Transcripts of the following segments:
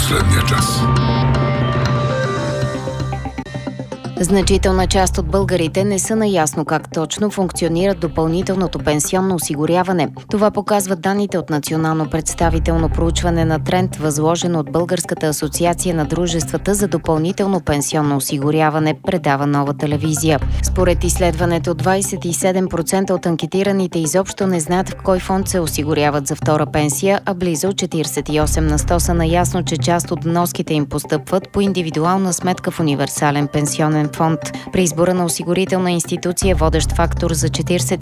последния час. Значителна част от българите не са наясно как точно функционира допълнителното пенсионно осигуряване. Това показват данните от национално представително проучване на тренд, възложено от Българската асоциация на дружествата за допълнително пенсионно осигуряване, предава Нова телевизия. Според изследването, 27% от анкетираните изобщо не знаят в кой фонд се осигуряват за втора пенсия, а близо 48% са наясно, че част от вноските им постъпват по индивидуална сметка в универсален пенсионен фонд. При избора на осигурителна институция водещ фактор за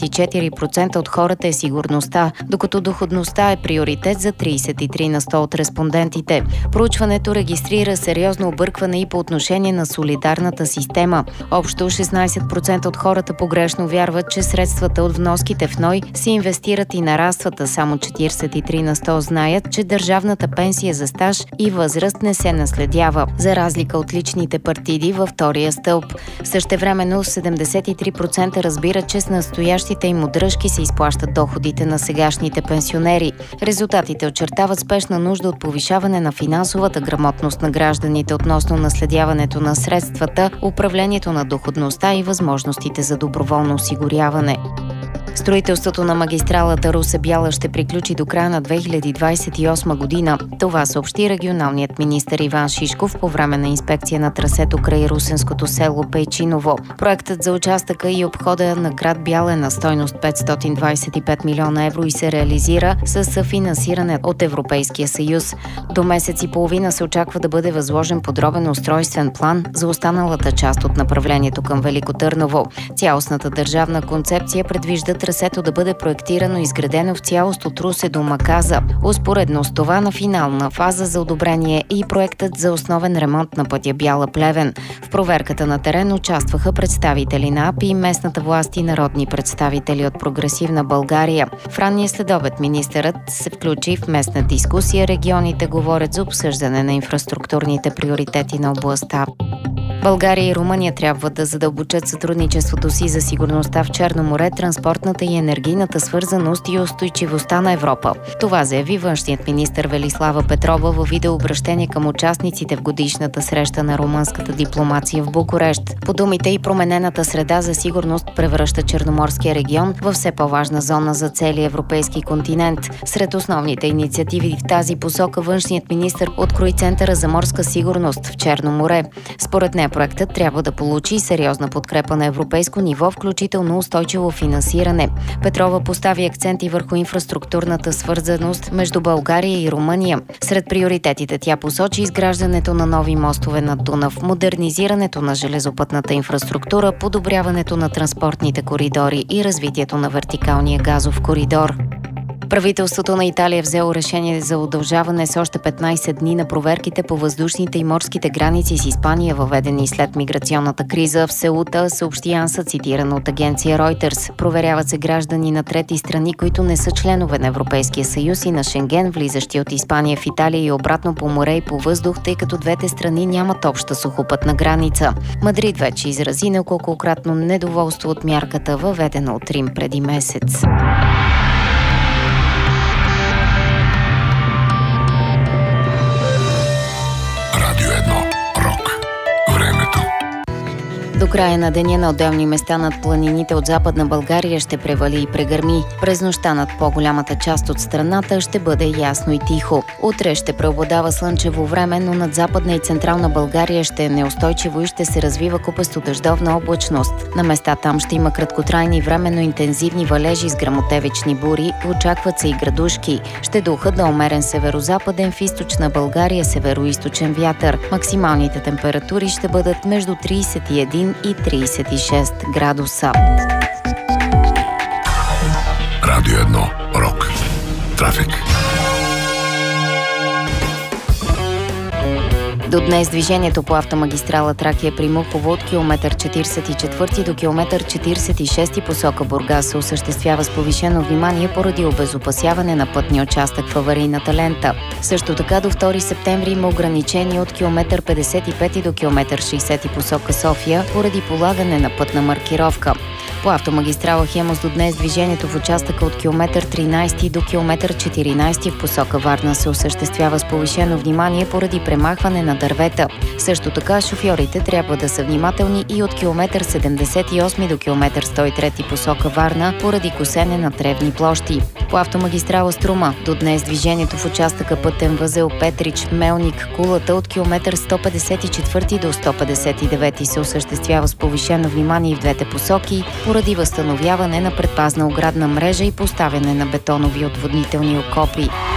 44% от хората е сигурността, докато доходността е приоритет за 33% от респондентите. Проучването регистрира сериозно объркване и по отношение на солидарната система. Общо 16% от хората погрешно вярват, че средствата от вноските в НОИ се инвестират и нарастват, а само 43% знаят, че държавната пенсия за стаж и възраст не се наследява, за разлика от личните партиди във втория стълб. Същевременно 73% разбират, че с настоящите им удръжки се изплащат доходите на сегашните пенсионери. Резултатите очертават спешна нужда от повишаване на финансовата грамотност на гражданите относно наследяването на средствата, управлението на доходността и възможностите за доброволно осигуряване. Строителството на магистралата Русе-Бяла ще приключи до края на 2028 година. Това съобщи регионалният министър Иван Шишков по време на инспекция на трасето край русенското село Пейчиново. Проектът за участъка и обхода на град Бяла е на стойност 525 милиона евро и се реализира с съфинансиране от Европейския съюз. До месец и половина се очаква да бъде възложен подробен устройствен план за останалата част от направлението към Велико Търново. Цялостната държавна концепция предвижда трасето да бъде проектирано и изградено в цялост от Русе до Маказа. Успоредно с това на финална фаза за одобрение и проектът за основен ремонт на пътя Бяла-Плевен. В проверката на терен участваха представители на АПИ, местната власт и народни представители от Прогресивна България. В ранния следобед министърът се включи в местна дискусия. Регионите говорят за обсъждане на инфраструктурните приоритети на областта. България и Румъния трябва да задълбочат сътрудничеството си за сигурността в Черно море, транспортната и енергийната свързаност и устойчивостта на Европа. Това заяви външният министър Велислава Петрова във видеообращение към участниците в годишната среща на румънската дипломация в Букурещ. По думите и променената среда за сигурност превръща Черноморския регион във все по-важна зона за целия европейски континент. Сред основните инициативи в тази посока външният министър открои Центъра за морска сигурност в Черно море. Според нея проектът трябва да получи сериозна подкрепа на европейско ниво, включително устойчиво финансиране. Петрова постави акценти върху инфраструктурната свързаност между България и Румъния. Сред приоритетите тя посочи изграждането на нови мостове над Дунав, модернизирането на железопътната инфраструктура, подобряването на транспортните коридори и развитието на вертикалния газов коридор. Правителството на Италия е взело решение за удължаване с още 15 дни на проверките по въздушните и морските граници с Испания, въведени след миграционната криза в Сеута, съобщи Анса, цитирано от агенция Reuters. Проверяват се граждани на трети страни, които не са членове на Европейския съюз и на Шенген, влизащи от Испания в Италия и обратно по море и по въздух, тъй като двете страни нямат обща сухопътна граница. Мадрид вече изрази неколкократно недоволство от мярката, въведена от Рим преди месец. До края на деня на отделни места над планините от Западна България ще превали и прегърми. През нощта над по-голямата част от страната ще бъде ясно и тихо. Утре ще преобладава слънчево време, но над Западна и Централна България ще е неустойчиво и ще се развива купесто дъждовна облачност. На места там ще има краткотрайни временно интензивни валежи с гръмотевични бури, очакват се и градушки. Ще духат до умерен северозападен, в източна България североизточен вятър. Максималните температури ще бъдат между 31 и 36 градуса. Радио 1. Рок. Трафик. До днес движението по автомагистрала Тракия при Мухово от километър 44 до километър 46 посока Бургас се осъществява с повишено внимание поради обезопасяване на пътния участък в аварийната лента. Също така до 2 септември има ограничения от километър 55 до километър 60 посока София поради полагане на пътна маркировка. По автомагистрала Хемус до днес движението в участъка от километър 13 до километър 14 в посока Варна се осъществява с повишено внимание поради премахване на дървета. Също така шофьорите трябва да са внимателни и от километър 78 до километър 103 посока Варна поради косене на тревни площи. По автомагистрала Струма до днес движението в участъка пътен възел Петрич, Мелник, Кулата от километър 154 до 159 се осъществява с повишено внимание в двете посоки поради възстановяване на предпазна оградна мрежа и поставяне на бетонови отводнителни окопи.